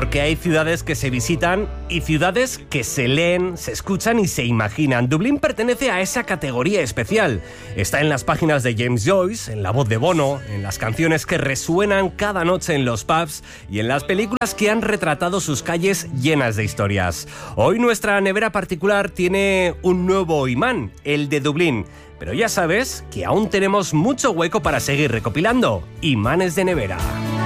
porque hay ciudades que se visitan y ciudades que se leen, se escuchan y se imaginan. Dublín pertenece a esa categoría especial. Está en las páginas de James Joyce, en la voz de Bono, en las canciones que resuenan cada noche en los pubs y en las películas que han retratado sus calles llenas de historias. Hoy nuestra nevera particular tiene un nuevo imán, el de Dublín. Pero ya sabes que aún tenemos mucho hueco para seguir recopilando imanes de nevera.